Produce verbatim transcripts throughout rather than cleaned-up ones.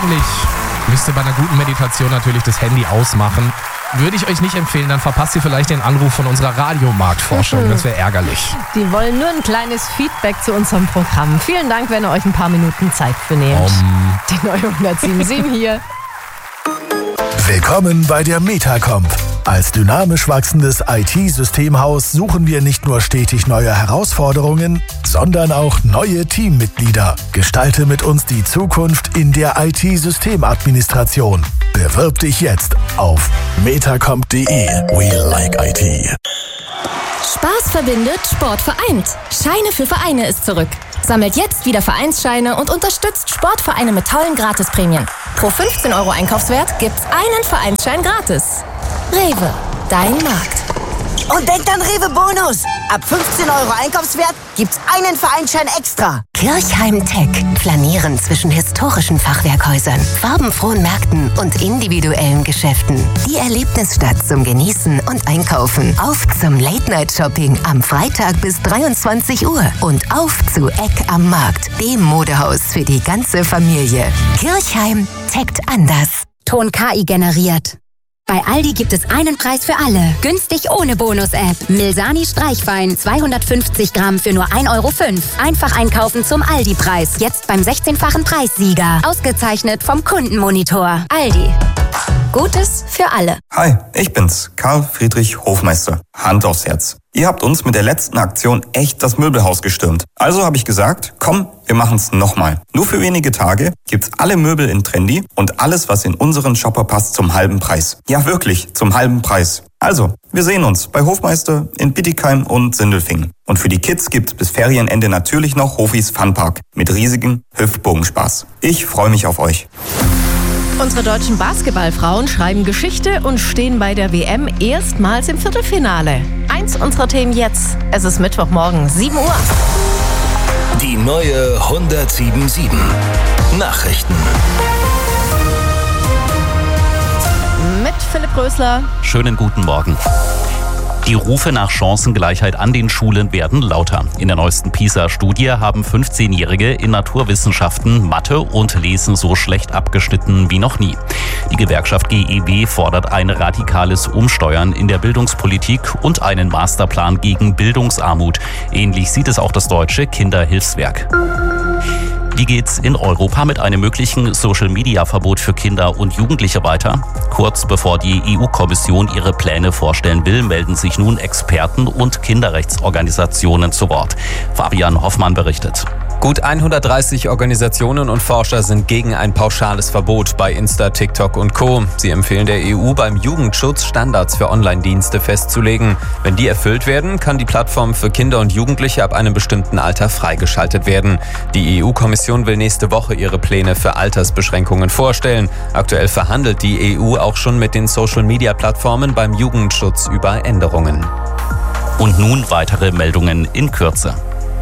Eigentlich müsst ihr bei einer guten Meditation natürlich das Handy ausmachen. Würde ich euch nicht empfehlen, dann verpasst ihr vielleicht den Anruf von unserer Radiomarktforschung. Das wäre ärgerlich. Die wollen nur ein kleines Feedback zu unserem Programm. Vielen Dank, wenn ihr euch ein paar Minuten Zeit für nehmt. Um. Die neue hundertsieben sieben hier. Willkommen bei der Metacomp. Als dynamisch wachsendes I T-Systemhaus suchen wir nicht nur stetig neue Herausforderungen, sondern auch neue Teammitglieder. Gestalte mit uns die Zukunft in der I T-Systemadministration. Bewirb dich jetzt auf metacomp punkt de. We like I T. Spaß verbindet, Sport vereint. Scheine für Vereine ist zurück. Sammelt jetzt wieder Vereinsscheine und unterstützt Sportvereine mit tollen Gratisprämien. Pro fünfzehn Euro Einkaufswert gibt's einen Vereinsschein gratis. Rewe, dein Markt. Und denkt an Rewe Bonus. Ab fünfzehn Euro Einkaufswert gibt's einen Vereinsschein extra. Kirchheim Tech. Flanieren zwischen historischen Fachwerkhäusern, farbenfrohen Märkten und individuellen Geschäften. Die Erlebnisstadt zum Genießen und Einkaufen. Auf zum Late-Night-Shopping am Freitag bis dreiundzwanzig Uhr. Und auf zu Eck am Markt, dem Modehaus für die ganze Familie. Kirchheim Techt anders. Ton K I generiert. Bei Aldi gibt es einen Preis für alle. Günstig ohne Bonus-App. Milsani Streichwein zweihundertfünfzig Gramm für nur ein Euro fünf. Einfach einkaufen zum Aldi-Preis. Jetzt beim sechzehnfachen Preissieger. Ausgezeichnet vom Kundenmonitor. Aldi. Gutes für alle. Hi, ich bin's, Karl Friedrich Hofmeister. Hand aufs Herz. Ihr habt uns mit der letzten Aktion echt das Möbelhaus gestürmt. Also habe ich gesagt, komm, wir machen's nochmal. Nur für wenige Tage gibt's alle Möbel in Trendy und alles, was in unseren Shopper passt, zum halben Preis. Ja, wirklich, zum halben Preis. Also, wir sehen uns bei Hofmeister in Bietigheim und Sindelfingen. Und für die Kids gibt's bis Ferienende natürlich noch Hofis Funpark mit riesigem Hüftbogenspaß. Ich freue mich auf euch. Unsere deutschen Basketballfrauen schreiben Geschichte und stehen bei der W M erstmals im Viertelfinale. Eins unserer Themen jetzt. Es ist Mittwochmorgen, sieben Uhr. Die neue hundertsieben sieben. Nachrichten. Mit Philipp Rösler. Schönen guten Morgen. Die Rufe nach Chancengleichheit an den Schulen werden lauter. In der neuesten PISA-Studie haben fünfzehnjährige in Naturwissenschaften, Mathe und Lesen so schlecht abgeschnitten wie noch nie. Die Gewerkschaft G E W fordert ein radikales Umsteuern in der Bildungspolitik und einen Masterplan gegen Bildungsarmut. Ähnlich sieht es auch das Deutsche Kinderhilfswerk. Wie geht's in Europa mit einem möglichen Social-Media-Verbot für Kinder und Jugendliche weiter? Kurz bevor die E U-Kommission ihre Pläne vorstellen will, melden sich nun Experten und Kinderrechtsorganisationen zu Wort. Fabian Hoffmann berichtet. Gut hundertdreißig Organisationen und Forscher sind gegen ein pauschales Verbot bei Insta, TikTok und Co. Sie empfehlen der E U beim Jugendschutz Standards für Online-Dienste festzulegen. Wenn die erfüllt werden, kann die Plattform für Kinder und Jugendliche ab einem bestimmten Alter freigeschaltet werden. Die E U-Kommission will nächste Woche ihre Pläne für Altersbeschränkungen vorstellen. Aktuell verhandelt die E U auch schon mit den Social-Media-Plattformen beim Jugendschutz über Änderungen. Und nun weitere Meldungen in Kürze.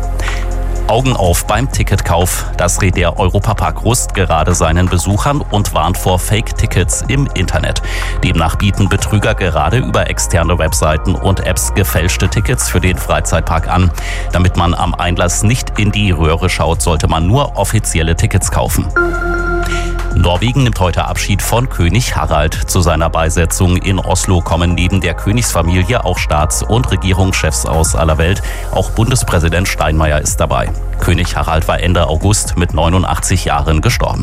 Augen auf beim Ticketkauf. Das rät der Europapark Rust gerade seinen Besuchern und warnt vor Fake-Tickets im Internet. Demnach bieten Betrüger gerade über externe Webseiten und Apps gefälschte Tickets für den Freizeitpark an. Damit man am Einlass nicht in die Röhre schaut, sollte man nur offizielle Tickets kaufen. Norwegen nimmt heute Abschied von König Harald. Zu seiner Beisetzung in Oslo kommen neben der Königsfamilie auch Staats- und Regierungschefs aus aller Welt. Auch Bundespräsident Steinmeier ist dabei. König Harald war Ende August mit neunundachtzig Jahren gestorben.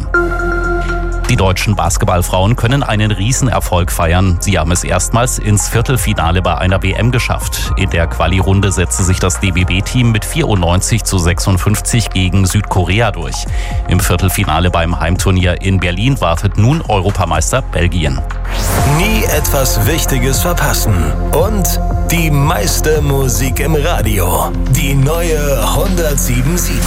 Die deutschen Basketballfrauen können einen Riesenerfolg feiern. Sie haben es erstmals ins Viertelfinale bei einer W M geschafft. In der Quali-Runde setzte sich das D B B-Team mit vierundneunzig zu sechsundfünfzig gegen Südkorea durch. Im Viertelfinale beim Heimturnier in Berlin wartet nun Europameister Belgien. Nie etwas Wichtiges verpassen. Und die meiste Musik im Radio. Die neue hundertsieben sieben.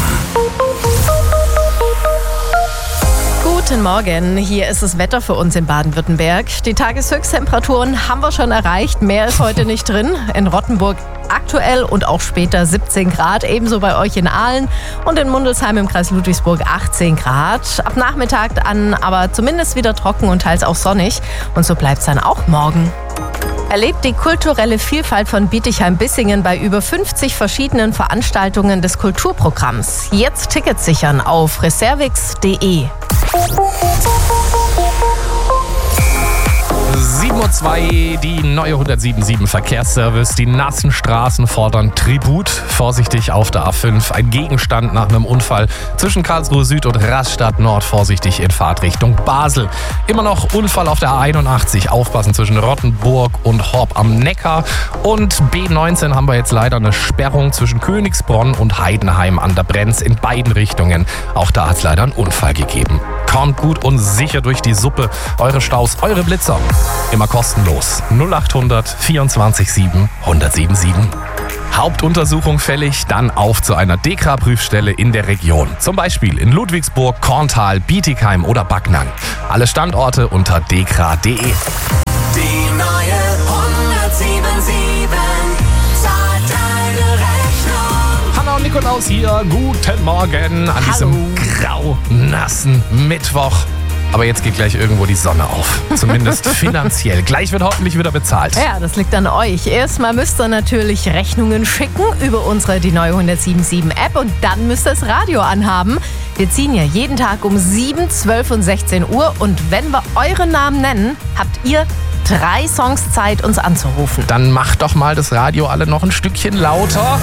Guten Morgen, hier ist das Wetter für uns in Baden-Württemberg. Die Tageshöchsttemperaturen haben wir schon erreicht, mehr ist heute nicht drin. In Rottenburg aktuell und auch später siebzehn Grad, ebenso bei euch in Aalen und in Mundelsheim im Kreis Ludwigsburg achtzehn Grad. Ab Nachmittag an aber zumindest wieder trocken und teils auch sonnig und so bleibt es dann auch morgen. Erlebt die kulturelle Vielfalt von Bietigheim-Bissingen bei über fünfzig verschiedenen Veranstaltungen des Kulturprogramms. Jetzt Tickets sichern auf reservix punkt de. sieben Uhr zwei, die neue hundertsieben Verkehrsservice. Die nassen Straßen fordern Tribut. Vorsichtig auf der A fünf. Ein Gegenstand nach einem Unfall zwischen Karlsruhe Süd und Rastatt Nord. Vorsichtig in Fahrtrichtung Basel. Immer noch Unfall auf der A einundachtzig. Aufpassen zwischen Rottenburg und Horb am Neckar. Und B neunzehn haben wir jetzt leider eine Sperrung zwischen Königsbronn und Heidenheim an der Brenz in beiden Richtungen. Auch da hat es leider einen Unfall gegeben. Kommt gut und sicher durch die Suppe. Eure Staus, eure Blitzer. Immer kostenlos. null acht hundert vierundzwanzig sieben hundertsiebenundsieben. Hauptuntersuchung fällig, dann auf zu einer D K A-Prüfstelle in der Region. Zum Beispiel in Ludwigsburg, Korntal, Bietigheim oder Backnang. Alle Standorte unter d k a punkt d e. Die neue hundertsiebenundsieben zahlt deine Rechnung. Hanna und Nikolaus hier. Guten Morgen an diesem grau-nassen Mittwoch. Aber jetzt geht gleich irgendwo die Sonne auf. Zumindest finanziell. Gleich wird hoffentlich wieder bezahlt. Ja, das liegt an euch. Erstmal müsst ihr natürlich Rechnungen schicken über unsere die neue hundertsiebenundsieben App und dann müsst ihr das Radio anhaben. Wir ziehen ja jeden Tag um sieben, zwölf und sechzehn Uhr und wenn wir euren Namen nennen, habt ihr drei Songs Zeit, uns anzurufen. Dann macht doch mal das Radio alle noch ein Stückchen lauter.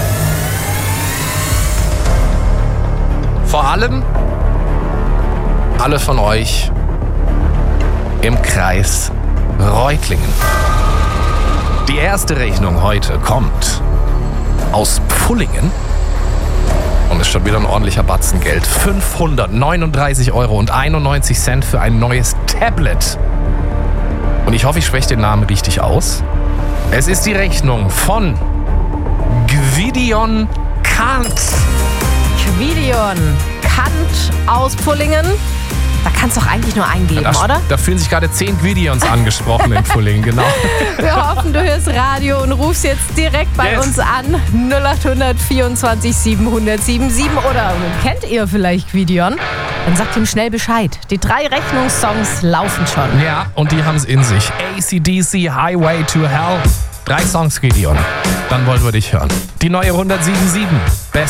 Vor allem alle von euch im Kreis Reutlingen. Die erste Rechnung heute kommt aus Pfullingen und ist schon wieder ein ordentlicher Batzen Geld. fünfhundertneununddreißig Euro und einundneunzig Cent für ein neues Tablet. Und ich hoffe, ich spreche den Namen richtig aus. Es ist die Rechnung von Gwydion Kant. Gwydion Kant aus Pfullingen. Da kannst du doch eigentlich nur eingeben, da, oder? Da fühlen sich gerade zehn Gwydions angesprochen in Pfullingen, genau. Wir hoffen, du hörst Radio und rufst jetzt direkt bei Yes. uns an. null acht hundert vierundzwanzig sieben hundertsiebenundsieben. Oder kennt ihr vielleicht Gwydion? Dann sagt ihm schnell Bescheid. Die drei Rechnungssongs laufen schon. Ja, und die haben es in sich. A C D C, Highway to Hell. Drei Songs, Gwydion. Dann wollen wir dich hören. Die neue hundertsiebenundsieben. Best